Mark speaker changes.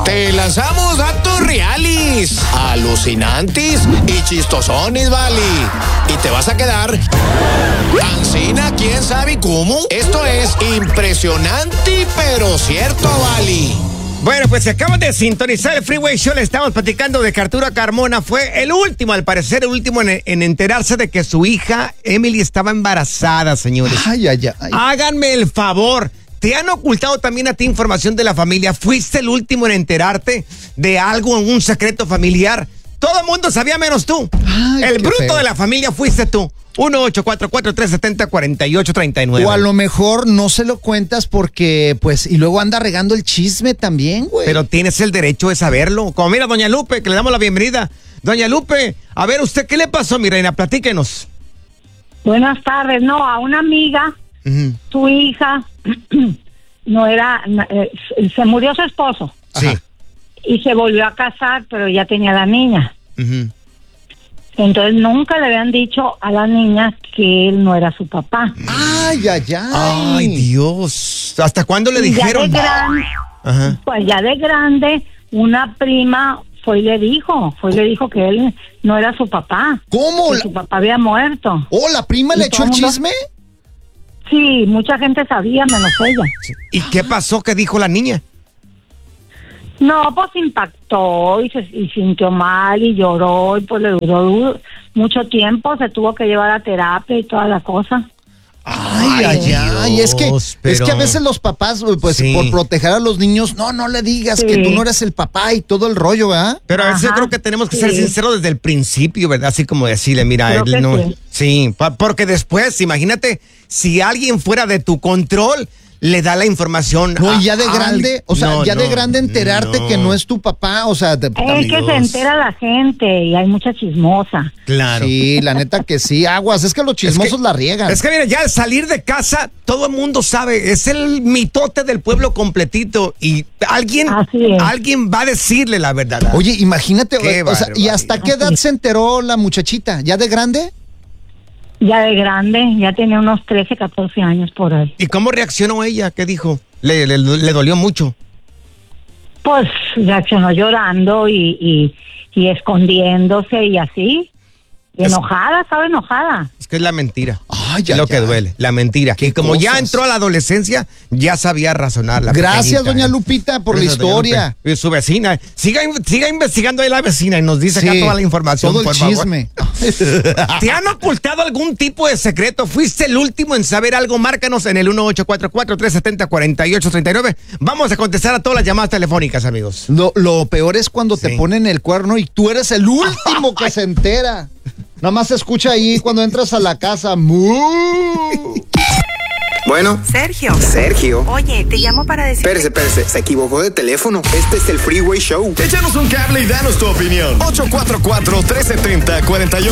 Speaker 1: Te lanzamos datos reales, alucinantes y chistosones, vale. Y te vas a quedar ancina, quién sabe cómo. Esto es impresionante, pero cierto, vale.
Speaker 2: Bueno, pues se acaban de sintonizar el Freeway Show. Le estamos platicando de que Arturo Carmona fue el último, al parecer, el último en enterarse de que su hija Emily estaba embarazada, señores.
Speaker 3: Ay.
Speaker 2: Háganme el favor. ¿Te han ocultado también a ti información de la familia? ¿Fuiste el último en enterarte de algo, en un secreto familiar? Todo el mundo sabía menos tú.
Speaker 3: Ay,
Speaker 2: el bruto
Speaker 3: feo.
Speaker 2: de la familia fuiste tú. 1-844-370-4839.
Speaker 3: O a lo mejor no se lo cuentas porque, pues, y luego anda regando el chisme también, güey.
Speaker 2: Pero tienes el derecho de saberlo. Como mira, doña Lupe, que le damos la bienvenida. Doña Lupe, a ver, ¿usted qué le pasó, mi reina? Platíquenos.
Speaker 4: Buenas tardes. No, a una amiga, su hija, se murió su esposo.
Speaker 2: Sí.
Speaker 4: Y se volvió a casar, pero ya tenía la niña. Entonces nunca le habían dicho a la niña que él no era su papá.
Speaker 3: Ay.
Speaker 2: Ay, Dios. ¿Hasta cuándo le
Speaker 4: Y
Speaker 2: dijeron?
Speaker 4: Pues ya de grande, una prima fue y le dijo que él no era su papá.
Speaker 3: ¿Cómo?
Speaker 4: Que su papá había muerto.
Speaker 3: ¿Oh, la prima le echó el chisme?
Speaker 4: Sí, mucha gente sabía, menos ella.
Speaker 2: ¿Y qué pasó? ¿Qué dijo la niña?
Speaker 4: No, pues impactó y sintió mal y lloró y pues le duró mucho tiempo, se tuvo que llevar a terapia y toda la cosa.
Speaker 3: Ay. Es que a veces los papás, pues,
Speaker 2: Sí.
Speaker 3: por proteger a los niños, no le digas que tú no eres el papá y todo el rollo, ¿verdad?
Speaker 2: Pero a veces
Speaker 4: Ajá,
Speaker 2: creo que tenemos que ser
Speaker 4: sí.
Speaker 2: sinceros desde el principio, ¿verdad? Así como decirle, mira,
Speaker 4: Creo
Speaker 2: él
Speaker 4: que
Speaker 2: no.
Speaker 4: sí.
Speaker 2: Sí, porque después, imagínate, si alguien fuera de tu control, le da la información.
Speaker 3: No, y ya de grande, o sea, de grande enterarte que no es tu papá, o sea...
Speaker 4: Es que se entera la gente y hay mucha chismosa.
Speaker 2: Claro.
Speaker 3: Sí, la neta que sí, aguas, es que los chismosos la riegan.
Speaker 2: Es que mira, ya al salir de casa, todo el mundo sabe, es el mitote del pueblo completito y alguien va a decirle la verdad.
Speaker 3: Oye, imagínate,
Speaker 2: Qué
Speaker 3: o sea, ¿y
Speaker 2: barbaridad.
Speaker 3: hasta qué edad se enteró la muchachita? ¿Ya de grande?
Speaker 4: Ya de grande, ya tenía unos 13, 14 años por ahí.
Speaker 2: ¿Y cómo reaccionó ella? ¿Qué dijo? Le dolió mucho.
Speaker 4: Pues reaccionó llorando y escondiéndose y así. Enojada, estaba enojada.
Speaker 2: Es que es la mentira.
Speaker 3: Ay,
Speaker 2: Es lo que duele, la mentira.
Speaker 3: Qué
Speaker 2: Y como ya
Speaker 3: cosas.
Speaker 2: entró a la adolescencia, ya sabía razonar. La
Speaker 3: Gracias,
Speaker 2: pequeñita,
Speaker 3: doña Lupita, por la
Speaker 2: Gracias, doña
Speaker 3: historia.
Speaker 2: Lupe. Y su vecina. Siga investigando ahí la vecina y nos dice acá
Speaker 3: Sí,
Speaker 2: toda la información.
Speaker 3: todo el
Speaker 2: por favor.
Speaker 3: chisme.
Speaker 2: ¿Te han ocultado algún tipo de secreto? ¿Fuiste el último en saber algo? Márcanos en el 1844-370-4839. Vamos a contestar a todas las llamadas telefónicas, amigos.
Speaker 3: Lo peor es cuando te
Speaker 2: Sí.
Speaker 3: ponen el cuerno y tú eres el último que se entera. Nada más se escucha ahí cuando entras a la casa. ¡Mu!
Speaker 5: Bueno,
Speaker 6: Sergio.
Speaker 5: Oye, te llamo para decir...
Speaker 6: espérese, se equivocó de teléfono. Este es el Freeway Show.
Speaker 1: Échanos un cable y danos tu opinión. 844-370-4839.